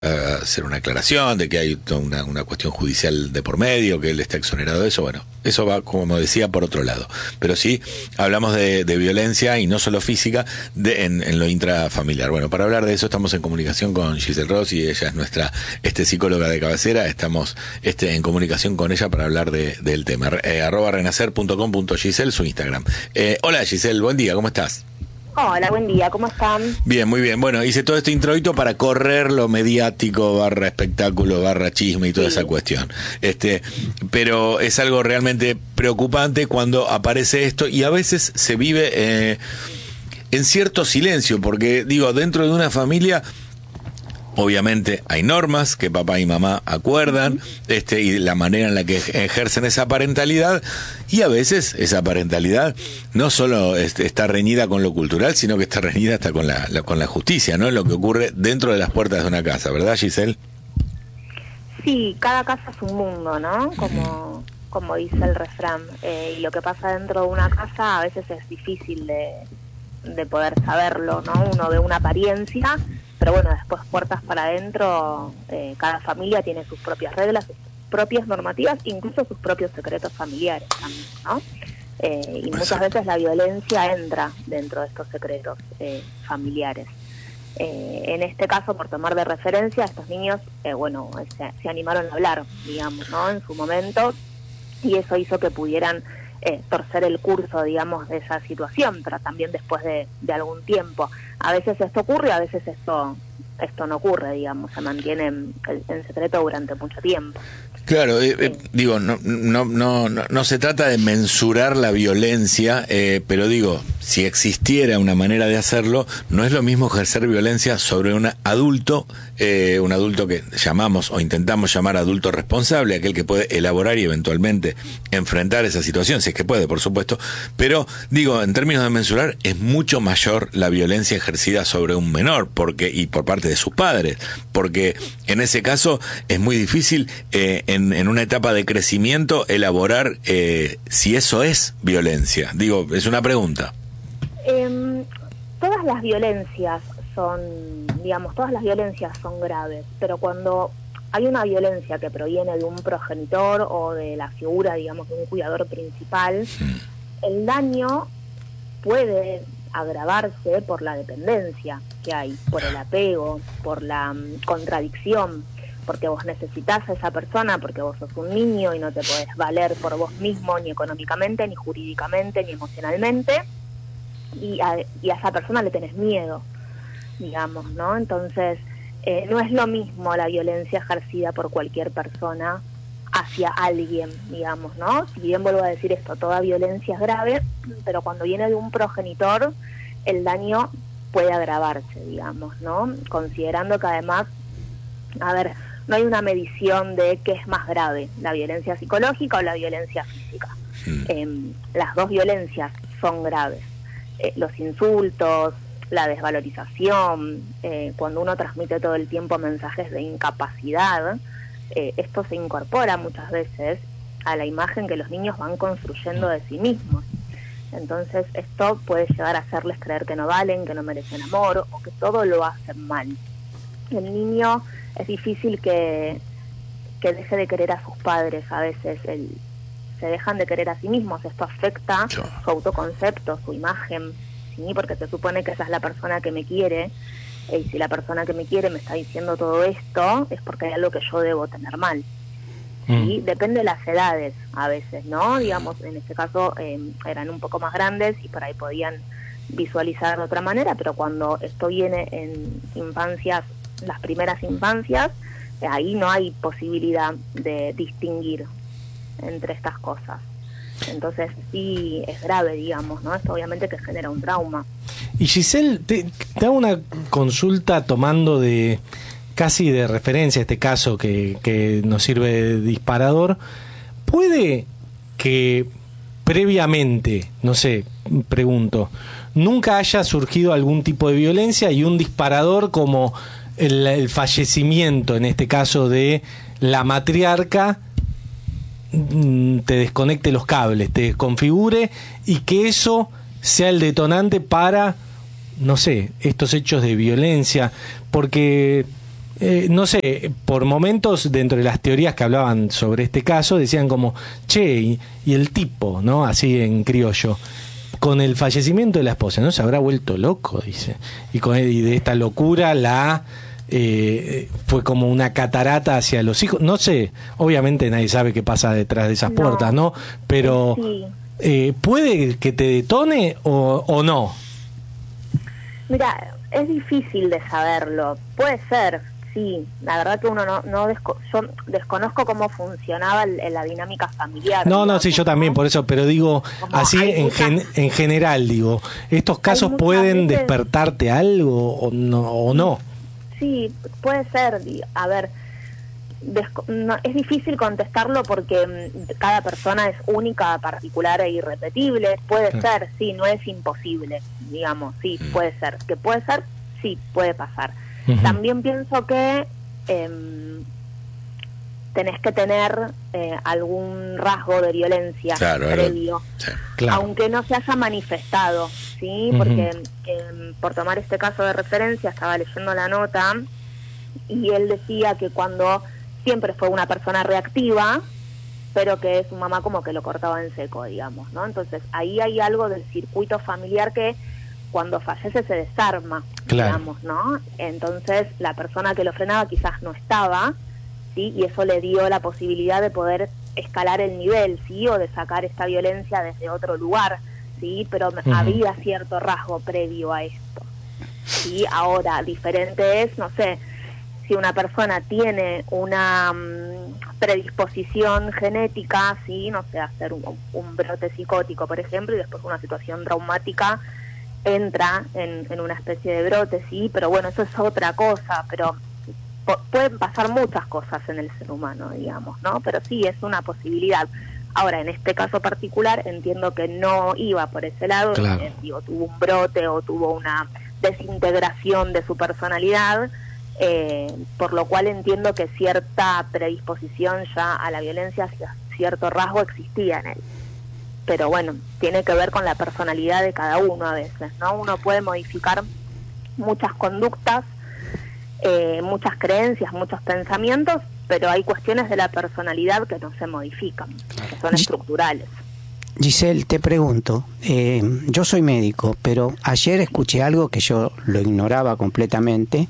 hacer una aclaración de que hay toda una cuestión judicial de por medio, que él está exonerado de eso. Bueno, eso va, como decía, por otro lado. Pero sí, hablamos de violencia, y no solo física, en lo intrafamiliar. Bueno, para hablar de eso estamos en comunicación con Giselle Ross, y ella es nuestra psicóloga de cabecera. Estamos en comunicación con ella para hablar del tema. @renacer.com.giselle, su Instagram. Hola Giselle, buen día, ¿cómo estás? Hola, buen día, ¿cómo están? Bien, muy bien. Bueno, hice todo este introito para correr lo mediático, / espectáculo, / chisme y toda esa cuestión. Pero es algo realmente preocupante cuando aparece esto, y a veces se vive en cierto silencio, porque digo, dentro de una familia obviamente hay normas que papá y mamá acuerdan, y la manera en la que ejercen esa parentalidad, y a veces esa parentalidad no solo está reñida con lo cultural, sino que está reñida hasta con la justicia, ¿no? Lo que ocurre dentro de las puertas de una casa, ¿verdad, Giselle? Sí, cada casa es un mundo, ¿no? Como dice el refrán. Y lo que pasa dentro de una casa a veces es difícil de poder saberlo, ¿no? Uno ve una apariencia, pero bueno, después puertas para adentro, cada familia tiene sus propias reglas, sus propias normativas, incluso sus propios secretos familiares también, ¿no? Y muchas veces la violencia entra dentro de estos secretos familiares. En este caso, por tomar de referencia, estos niños, se animaron a hablar, digamos, ¿no? En su momento, y eso hizo que pudieran torcer el curso, digamos, de esa situación, pero también después de algún tiempo. A veces esto ocurre, a veces esto no ocurre, digamos, se mantiene en secreto durante mucho tiempo. Claro, digo, no se trata de mensurar la violencia, pero digo, si existiera una manera de hacerlo, no es lo mismo ejercer violencia sobre un adulto que llamamos o intentamos llamar adulto responsable, aquel que puede elaborar y eventualmente enfrentar esa situación, si es que puede, por supuesto, pero digo, en términos de mensurar, es mucho mayor la violencia ejercida sobre un menor, y por parte de sus padres, porque en ese caso es muy difícil en una etapa de crecimiento elaborar si eso es violencia. Digo, es una pregunta. Todas las violencias son graves, pero cuando hay una violencia que proviene de un progenitor o de la figura, digamos, de un cuidador principal, el daño puede agravarse por la dependencia que hay, por el apego, por la contradicción, porque vos necesitas a esa persona, porque vos sos un niño y no te podés valer por vos mismo, ni económicamente, ni jurídicamente, ni emocionalmente, y a esa persona le tenés miedo, digamos, ¿no? Entonces, no es lo mismo la violencia ejercida por cualquier persona hacia alguien, digamos, ¿no? Si bien vuelvo a decir esto, toda violencia es grave, pero cuando viene de un progenitor, el daño puede agravarse, digamos, ¿no? Considerando que además, no hay una medición de qué es más grave, la violencia psicológica o la violencia física. Las dos violencias son graves. Los insultos, la desvalorización, cuando uno transmite todo el tiempo mensajes de incapacidad, esto se incorpora muchas veces a la imagen que los niños van construyendo de sí mismos. Entonces esto puede llegar a hacerles creer que no valen, que no merecen amor, o que todo lo hacen mal. El niño es difícil que deje de querer a sus padres, a veces se dejan de querer a sí mismos, esto afecta su autoconcepto, su imagen, ¿sí? Porque se supone que esa es la persona que me quiere, y si la persona que me quiere me está diciendo todo esto, es porque hay algo que yo debo tener mal. ¿Sí? Depende de las edades a veces, ¿no? Digamos, en este caso eran un poco más grandes y por ahí podían visualizar de otra manera, pero cuando esto viene en infancias, las primeras infancias, ahí no hay posibilidad de distinguir entre estas cosas. Entonces sí es grave, digamos, ¿no? Esto obviamente que genera un trauma. Y Giselle, te hago una consulta tomando casi de referencia este caso que nos sirve de disparador. ¿Puede que previamente, no sé, pregunto, nunca haya surgido algún tipo de violencia y un disparador como el fallecimiento, en este caso de la matriarca, te desconecte los cables, te desconfigure y que eso sea el detonante para, no sé, estos hechos de violencia? Porque no sé, por momentos dentro de las teorías que hablaban sobre este caso, decían como, che, y el tipo, ¿no? Así en criollo, con el fallecimiento de la esposa, ¿no? Se habrá vuelto loco, dice. Y de esta locura fue como una catarata hacia los hijos. No sé, obviamente nadie sabe qué pasa detrás de esas puertas, ¿no? Pero ¿puede que te detone o no? Mira, es difícil de saberlo. Puede ser, sí. La verdad que uno yo desconozco cómo funcionaba la dinámica familiar. No, sí, yo también, por eso, pero digo, como así en general, digo, ¿estos casos pueden despertarte algo o no? Sí, puede ser. A ver, es difícil contestarlo porque cada persona es única, particular e irrepetible. Puede ser, sí, no es imposible, digamos, sí, puede ser. Que puede ser, sí, puede pasar. También pienso que tenés que tener algún rasgo de violencia previo, aunque no se haya manifestado, ¿sí? Porque por tomar este caso de referencia, estaba leyendo la nota y él decía que cuando siempre fue una persona reactiva, pero que su mamá como que lo cortaba en seco, digamos, ¿no? Entonces ahí hay algo del circuito familiar que cuando fallece se desarma, digamos, ¿no? Entonces la persona que lo frenaba quizás no estaba, ¿sí? Y eso le dio la posibilidad de poder escalar el nivel, ¿sí? O de sacar esta violencia desde otro lugar, ¿sí? Pero había cierto rasgo previo a esto, ¿sí? Ahora, diferente es, no sé, si una persona tiene una predisposición genética, ¿sí? No sé, hacer un brote psicótico, por ejemplo, y después una situación traumática entra en una especie de brote, sí, pero bueno, eso es otra cosa, pero pueden pasar muchas cosas en el ser humano, digamos, ¿no? Pero sí, es una posibilidad. Ahora, en este caso particular, entiendo que no iba por ese lado, digo, tuvo un brote o tuvo una desintegración de su personalidad, por lo cual entiendo que cierta predisposición ya a la violencia, cierto rasgo existía en él. Pero bueno, tiene que ver con la personalidad de cada uno a veces, ¿no? Uno puede modificar muchas conductas, muchas creencias, muchos pensamientos, pero hay cuestiones de la personalidad que no se modifican, que son estructurales. Giselle, te pregunto, yo soy médico, pero ayer escuché algo que yo lo ignoraba completamente,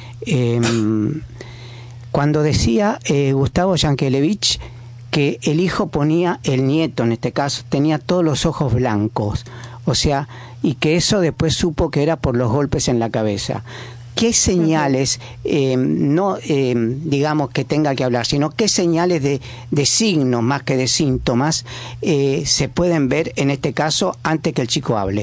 cuando decía Gustavo Yankelevich que el nieto en este caso, tenía todos los ojos blancos, o sea, y que eso después supo que era por los golpes en la cabeza. ¿Qué señales, no digamos que tenga que hablar, sino qué señales de signos más que de síntomas se pueden ver en este caso antes que el chico hable?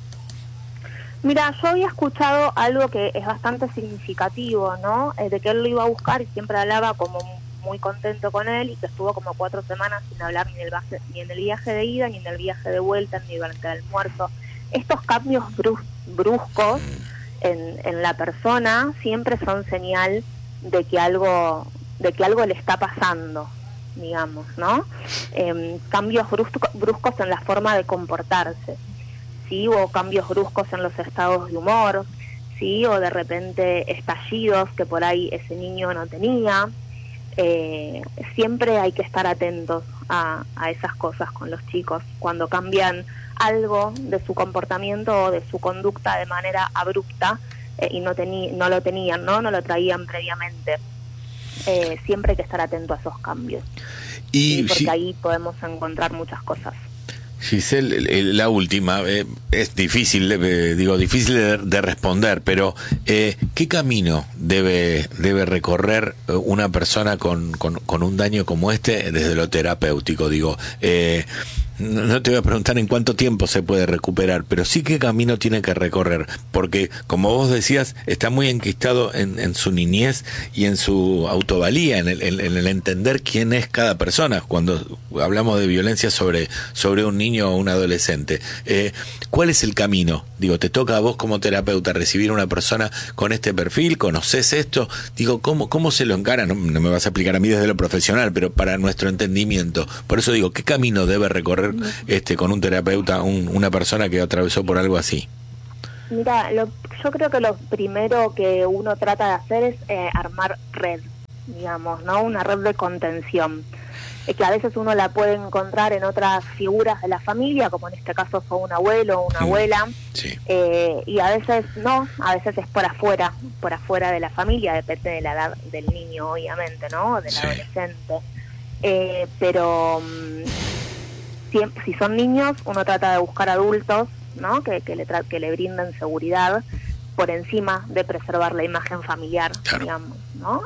Mira, yo había escuchado algo que es bastante significativo, ¿no? De que él lo iba a buscar y siempre hablaba como muy contento con él y que estuvo como 4 semanas sin hablar ni en el viaje de ida, ni en el viaje de vuelta, ni durante el almuerzo. Estos cambios bruscos en la persona siempre son señal de que algo le está pasando, digamos, ¿no? Cambios bruscos en la forma de comportarse, ¿sí? O cambios bruscos en los estados de humor, ¿sí? O de repente estallidos que por ahí ese niño no tenía. Siempre hay que estar atentos a esas cosas con los chicos cuando cambian algo de su comportamiento o de su conducta de manera abrupta y no lo tenían, no lo traían previamente. Siempre hay que estar atento a esos cambios, porque ahí podemos encontrar muchas cosas. Giselle, la última, es difícil, difícil de responder, pero ¿qué camino debe recorrer una persona con un daño como este desde lo terapéutico? No te voy a preguntar en cuánto tiempo se puede recuperar, pero sí qué camino tiene que recorrer, porque como vos decías, está muy enquistado en su niñez y en su autovalía, en el entender quién es cada persona cuando hablamos de violencia sobre un niño o un adolescente. ¿Cuál es el camino? Te toca a vos como terapeuta recibir una persona con este perfil, ¿conocés esto? ¿Cómo se lo encara? No me vas a explicar a mí desde lo profesional, pero para nuestro entendimiento. Por eso ¿qué camino debe recorrer con un terapeuta una persona que atravesó por algo así? Mira, yo creo que lo primero que uno trata de hacer es armar red, digamos, ¿no? Una red de contención, que a veces uno la puede encontrar en otras figuras de la familia, como en este caso fue un abuelo o una abuela, Sí. Y a veces no, a veces es por afuera de la familia, depende de la edad del niño, obviamente, ¿no? O del Sí. adolescente. Pero si son niños, uno trata de buscar adultos, ¿no? Que le brinden seguridad por encima de preservar la imagen familiar, Claro. digamos, ¿no?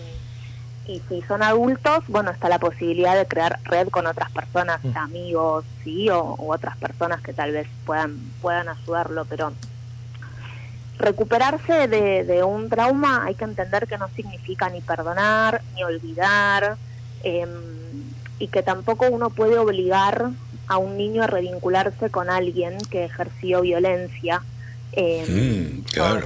Y si son adultos, bueno, está la posibilidad de crear red con otras personas, amigos, sí, o otras personas que tal vez puedan ayudarlo, pero recuperarse de un trauma hay que entender que no significa ni perdonar, ni olvidar, y que tampoco uno puede obligar a un niño a revincularse con alguien que ejerció violencia Claro.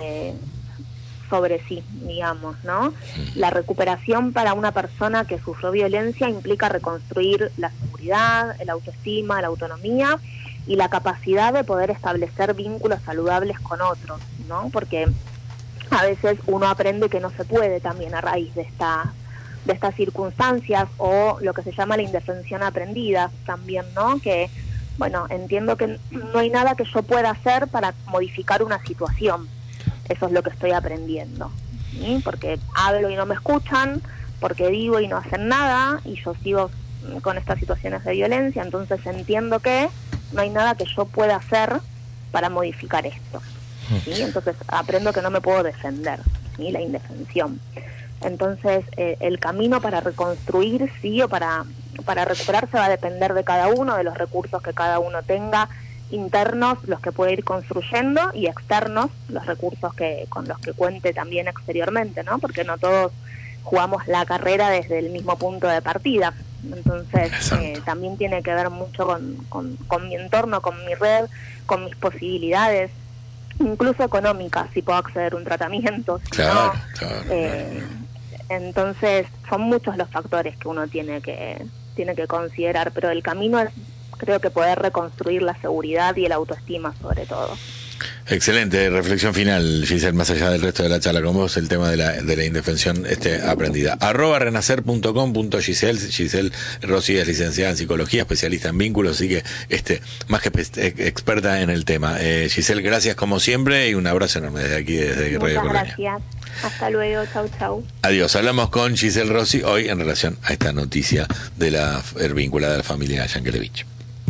sobre sí, digamos, ¿no? La recuperación para una persona que sufrió violencia implica reconstruir la seguridad, el autoestima, la autonomía y la capacidad de poder establecer vínculos saludables con otros, ¿no? Porque a veces uno aprende que no se puede también a raíz de estas circunstancias, o lo que se llama la indefensión aprendida también, ¿no? Que, bueno, entiendo que no hay nada que yo pueda hacer para modificar una situación. Eso es lo que estoy aprendiendo, ¿sí? Porque hablo y no me escuchan, porque digo y no hacen nada, y yo sigo con estas situaciones de violencia, entonces entiendo que no hay nada que yo pueda hacer para modificar esto, ¿sí? Entonces aprendo que no me puedo defender, ¿sí? La indefensión. Entonces el camino para reconstruir, sí, o para recuperarse va a depender de cada uno, de los recursos que cada uno tenga, internos, los que puede ir construyendo, y externos, los recursos con los que cuente también exteriormente, ¿no? Porque no todos jugamos la carrera desde el mismo punto de partida. Entonces también tiene que ver mucho con mi entorno, con mi red, con mis posibilidades, incluso económicas, si puedo acceder a un tratamiento. Si Claro, no, claro. Entonces son muchos los factores que uno tiene que considerar, pero el camino es, creo que, poder reconstruir la seguridad y el autoestima sobre todo. Excelente reflexión final, Giselle, más allá del resto de la charla con vos, el tema de la indefensión aprendida. @renacer.com.giselle. Giselle Rossi es licenciada en psicología, especialista en vínculos, así que más que experta en el tema. Giselle, gracias como siempre y un abrazo enorme desde aquí, desde Radio Colonia. Muchas gracias. Hasta luego. Chau, chau. Adiós. Hablamos con Giselle Rossi hoy en relación a esta noticia de la vinculada a la familia Yankelevich.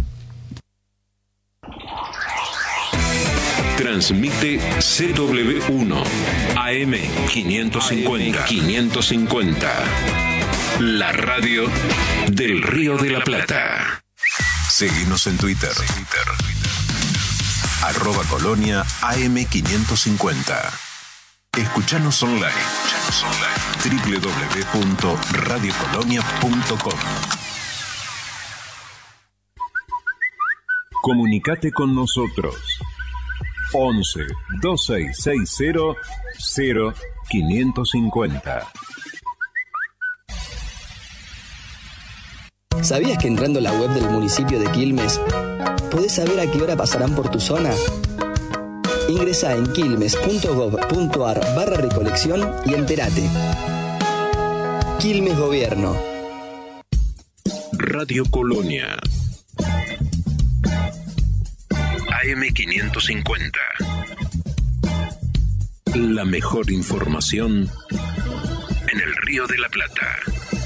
Transmite CW1 AM550. La radio del Río de la Plata. Seguinos en Twitter. @Colonia AM550. Escuchanos online. www.radiocolonia.com. Comunicate con nosotros. 11 2660 0550. ¿Sabías que entrando a la web del municipio de Quilmes podés saber a qué hora pasarán por tu zona? Ingresá en quilmes.gov.ar/recolección y entérate. Quilmes Gobierno. Radio Colonia AM550. La mejor información en el Río de la Plata.